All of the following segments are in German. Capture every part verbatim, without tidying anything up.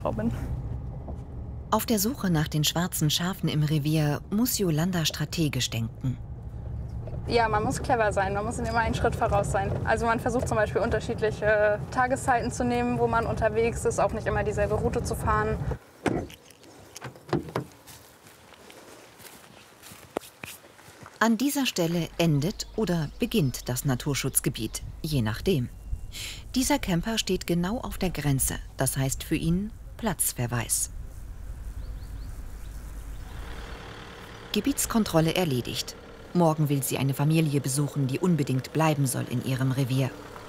Robin. Auf der Suche nach den schwarzen Schafen im Revier muss Yolanda strategisch denken. Ja, man muss clever sein, man muss immer einen Schritt voraus sein. Also man versucht zum Beispiel unterschiedliche Tageszeiten zu nehmen, wo man unterwegs ist, auch nicht immer dieselbe Route zu fahren. An dieser Stelle endet oder beginnt das Naturschutzgebiet, je nachdem. Dieser Camper steht genau auf der Grenze, das heißt für ihn Platzverweis. Gebietskontrolle erledigt. Morgen will sie eine Familie besuchen, die unbedingt bleiben soll in ihrem Revier.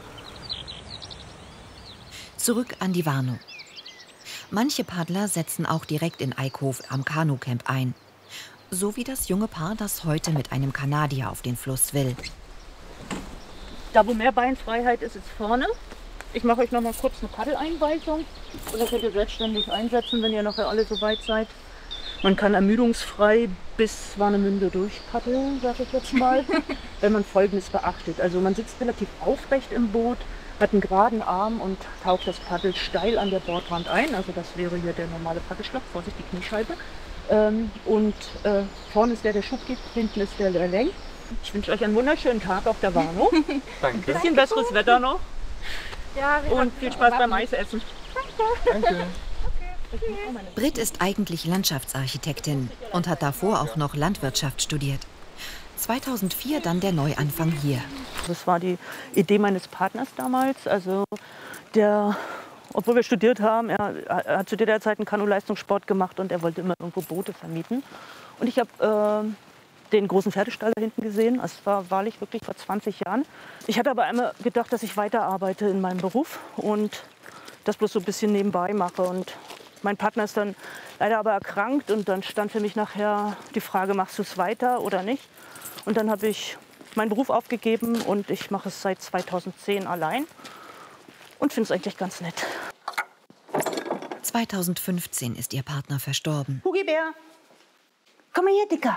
Zurück an die Warnow. Manche Paddler setzen auch direkt in Eickhof am Kanucamp ein. So wie das junge Paar, das heute mit einem Kanadier auf den Fluss will. Da, wo mehr Beinfreiheit ist, ist vorne. Ich mache euch noch mal kurz eine Paddeleinweisung. Oder könnt ihr selbstständig einsetzen, wenn ihr nachher alle so weit seid. Man kann ermüdungsfrei bis Warnemünde durchpaddeln, sage ich jetzt mal, wenn man Folgendes beachtet. Also man sitzt relativ aufrecht im Boot, hat einen geraden Arm und taucht das Paddel steil an der Bordrand ein. Also das wäre hier der normale Paddelschlag, Vorsicht, die Kniescheibe. Ähm, und äh, vorne ist der, der Schub gibt, hinten ist der, der lenkt. Ich wünsche euch einen wunderschönen Tag auf der Warnow. Danke. Ein bisschen besseres Wetter noch. Ja, und viel Spaß beim Eisessen. Danke. Danke. Britt ist eigentlich Landschaftsarchitektin und hat davor auch noch Landwirtschaft studiert. zweitausendvier dann der Neuanfang hier. Das war die Idee meines Partners damals. Also der, obwohl wir studiert haben, er, er hat zu der Zeit einen Kanu-Leistungssport gemacht und er wollte immer irgendwo Boote vermieten. Und ich habe äh, den großen Pferdestall da hinten gesehen. Das war wahrlich wirklich vor zwanzig Jahren. Ich hatte aber einmal gedacht, dass ich weiterarbeite in meinem Beruf und das bloß so ein bisschen nebenbei mache. Und mein Partner ist dann leider aber erkrankt und dann stand für mich nachher die Frage, machst du es weiter oder nicht? Und dann habe ich meinen Beruf aufgegeben und ich mache es seit zweitausendzehn allein und finde es eigentlich ganz nett. zweitausendfünfzehn ist ihr Partner verstorben. Hugibär, komm mal her, Dicker.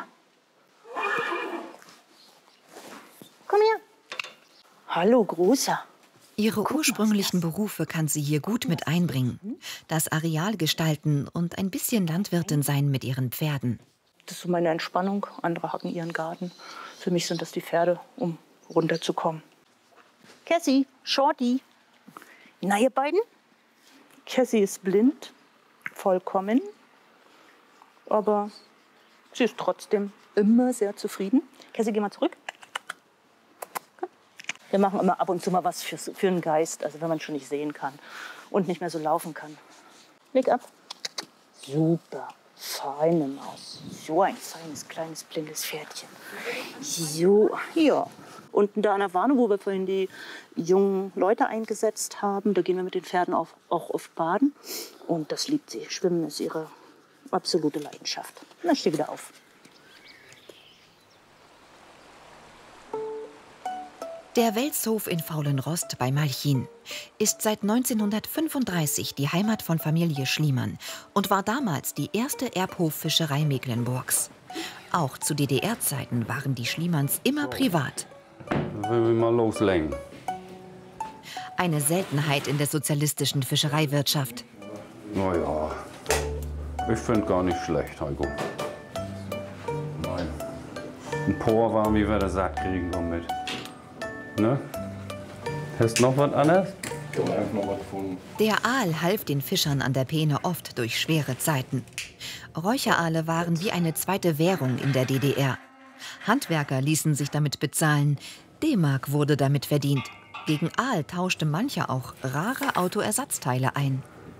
Komm her. Hallo, Großer. Ihre ursprünglichen Berufe kann sie hier gut mit einbringen. Das Areal gestalten und ein bisschen Landwirtin sein mit ihren Pferden. Das ist so meine Entspannung. Andere hacken ihren Garten. Für mich sind das die Pferde, um runterzukommen. Cassie, Shorty. Na, ihr beiden? Cassie ist blind, vollkommen. Aber sie ist trotzdem immer sehr zufrieden. Cassie, geh mal zurück. Wir machen immer ab und zu mal was für, für den Geist, also wenn man schon nicht sehen kann und nicht mehr so laufen kann. Leg ab. Super, feine Maus. So ein feines, kleines, blindes Pferdchen. So, ja. Unten da an der Warnow, wo wir vorhin die jungen Leute eingesetzt haben, da gehen wir mit den Pferden auch, auch oft baden. Und das liebt sie. Schwimmen ist ihre absolute Leidenschaft. Und dann steh wieder auf. Der Welshof in Faulenrost bei Malchin ist seit neunzehnhundertfünfunddreißig die Heimat von Familie Schliemann und war damals die erste Erbhoffischerei Mecklenburgs. Auch zu D D R-Zeiten waren die Schliemanns immer privat. Dann will ich mal loslegen. Eine Seltenheit in der sozialistischen Fischereiwirtschaft. Na ja, ich finde gar nicht schlecht, Heiko. Nein. Ein Por war, wie wir das satt kriegen damit. Ne? Hast du noch was anderes? Ich habe einfach noch was gefunden. Der Aal half den Fischern an der Peene oft durch schwere Zeiten. Räucheraale waren wie eine zweite Währung in der D D R. Handwerker ließen sich damit bezahlen. D-Mark wurde damit verdient. Gegen Aal tauschte mancher auch rare Autoersatzteile ein.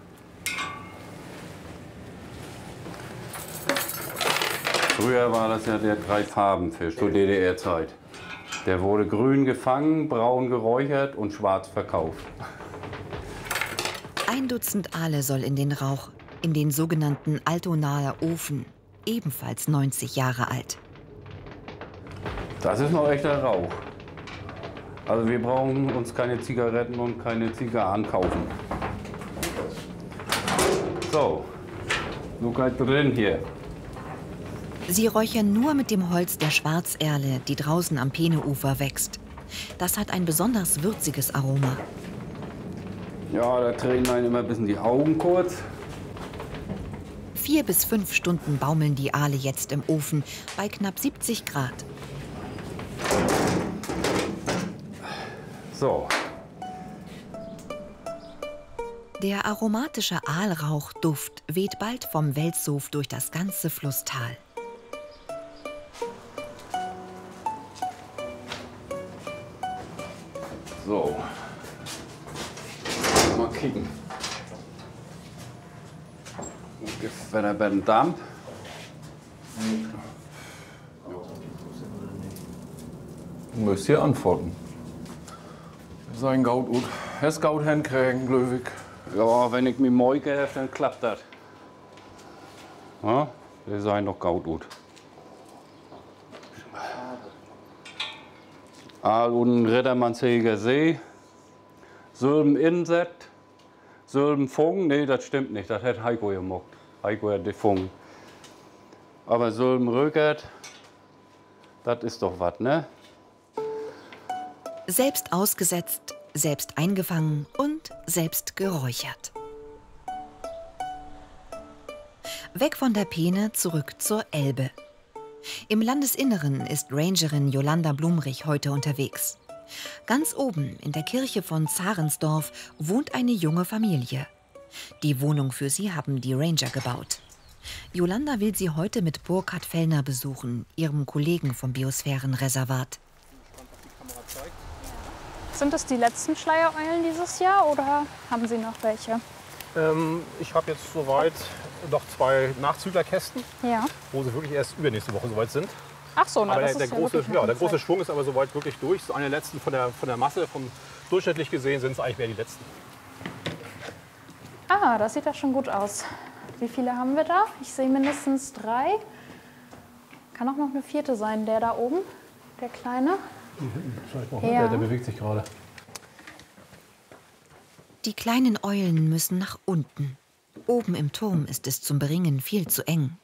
Früher war das ja der Drei-Farben-Fisch zur D D R-Zeit. Der wurde grün gefangen, braun geräuchert und schwarz verkauft. Ein Dutzend Aale soll in den Rauch, in den sogenannten Altonaer Ofen, ebenfalls neunzig Jahre alt. Das ist noch echter Rauch. Also wir brauchen uns keine Zigaretten und keine Zigarren kaufen. So, Luca drin hier. Sie räuchern nur mit dem Holz der Schwarzerle, die draußen am Peeneufer wächst. Das hat ein besonders würziges Aroma. Ja, da tränen einem immer ein bisschen die Augen kurz. Vier bis fünf Stunden baumeln die Aale jetzt im Ofen bei knapp siebzig Grad. So. Der aromatische Aalrauchduft weht bald vom Weltsof durch das ganze Flusstal. So. Mal kicken. Wenn er bei den Dampf. Du musst hier antworten. Sein Gaut gut. Hast Gaut hinkriegen, Glöwig. Ja, wenn ich mich morgen gebe, dann klappt das. Ja, wir seien noch gut. Aal und Rittermannsheger See. Sülben Insekt. Sülben Fung. Nee, das stimmt nicht. Das hat Heiko gemacht. Heiko hat die Fung. Aber Sülben Rögert, das ist doch was, ne? Selbst ausgesetzt, selbst eingefangen und selbst geräuchert. Weg von der Peene, zurück zur Elbe. Im Landesinneren ist Rangerin Jolanda Blumrich heute unterwegs. Ganz oben in der Kirche von Zarensdorf wohnt eine junge Familie. Die Wohnung für sie haben die Ranger gebaut. Jolanda will sie heute mit Burkhard Fellner besuchen, ihrem Kollegen vom Biosphärenreservat. Sind das die letzten Schleiereulen dieses Jahr oder haben Sie noch welche? Ähm, ich habe jetzt soweit noch zwei Nachzüglerkästen, Ja. wo sie wirklich erst übernächste Woche soweit sind. Ach so, na, Aber das der, der, ist ja große, wirklich noch ja, eine der große Zeit. Schwung ist aber soweit wirklich durch. So eine der letzten von der, von der Masse, vom durchschnittlich gesehen sind es eigentlich mehr die letzten. Ah, das sieht ja schon gut aus. Wie viele haben wir da? Ich sehe mindestens drei. Kann auch noch eine vierte sein, der da oben, der Kleine. Noch, Ja. ne? der, der bewegt sich gerade. Die kleinen Eulen müssen nach unten. Oben im Turm ist es zum Beringen viel zu eng.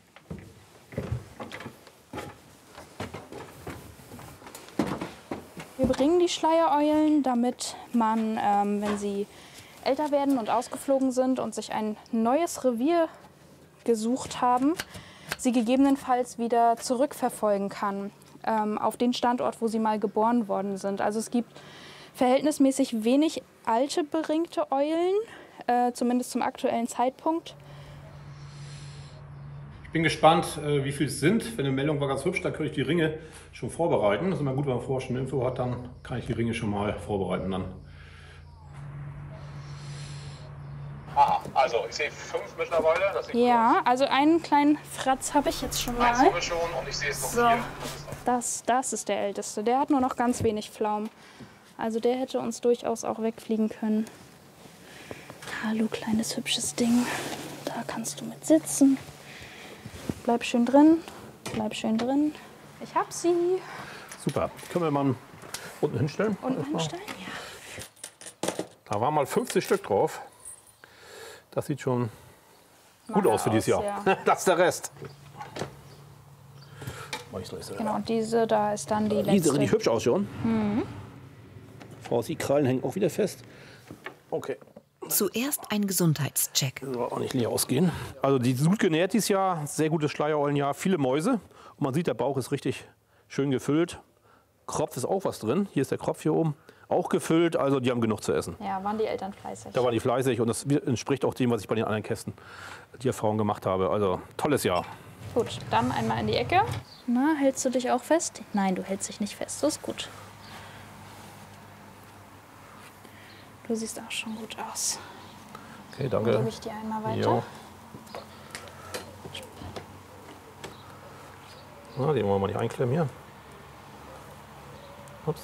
Wir bringen die Schleiereulen, damit man, ähm, wenn sie älter werden und ausgeflogen sind und sich ein neues Revier gesucht haben, sie gegebenenfalls wieder zurückverfolgen kann ähm, auf den Standort, wo sie mal geboren worden sind. Also es gibt verhältnismäßig wenig alte beringte Eulen, äh, zumindest zum aktuellen Zeitpunkt. Ich bin gespannt, äh, wie viel es sind. Wenn eine Meldung war ganz hübsch, dann könnte ich die Ringe schon vorbereiten. Das ist immer gut, wenn man vorher schon eine Info hat, dann kann ich die Ringe schon mal vorbereiten. Dann. Aha, also ich sehe fünf mittlerweile. Das sieht Ja, also einen kleinen Fratz habe ich jetzt schon mal. Eins haben wir schon und ich sehe es noch So. vier. Das, das ist der älteste. Der hat nur noch ganz wenig Pflaumen. Also der hätte uns durchaus auch wegfliegen können. Hallo, kleines hübsches Ding. Da kannst du mit sitzen. Bleib schön drin. Bleib schön drin. Ich hab sie. Super. Können wir mal unten hinstellen? Unten hinstellen? Ja. Da waren mal fünfzig Stück drauf. Das sieht schon gut Mal aus für dieses aus, Jahr. ja. Das ist der Rest. Genau, und diese da ist dann die letzte. Die sieht richtig hübsch aus schon. Mhm. Oh, die Krallen hängen auch wieder fest. Okay. Zuerst ein Gesundheitscheck. Soll auch nicht leer ausgehen. Also die sind gut genährt dieses Jahr. Sehr gutes Schleiereulenjahr. Viele Mäuse. Und man sieht, der Bauch ist richtig schön gefüllt. Kropf ist auch was drin. Hier ist der Kropf hier oben. Auch gefüllt. Also die haben genug zu essen. Ja, waren die Eltern fleißig. Da waren die fleißig. Und das entspricht auch dem, was ich bei den anderen Kästen die Erfahrung gemacht habe. Also tolles Jahr. Gut, dann einmal in die Ecke. Na, hältst du dich auch fest? Nein, du hältst dich nicht fest. Das ist gut. Du siehst auch schon gut aus. Okay, Dann danke. gebe ich dir einmal weiter. Jo. Na, den wollen wir mal nicht einklemmen hier. Ups.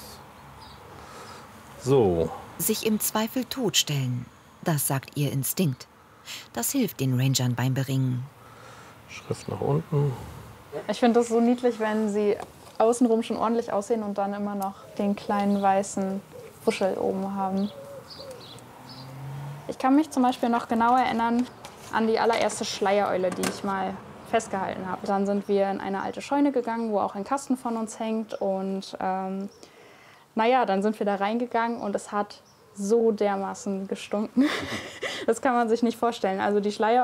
So. Sich im Zweifel totstellen, das sagt ihr Instinkt. Das hilft den Rangern beim Beringen. Schrift nach unten. Ich finde das so niedlich, wenn sie außenrum schon ordentlich aussehen und dann immer noch den kleinen weißen Wuschel oben haben. Ich kann mich zum Beispiel noch genau erinnern an die allererste Schleiereule, die ich mal festgehalten habe. Dann sind wir in eine alte Scheune gegangen, wo auch ein Kasten von uns hängt. Und ähm, naja, dann sind wir da reingegangen und es hat so dermaßen gestunken. Das kann man sich nicht vorstellen. Also die Schleiereule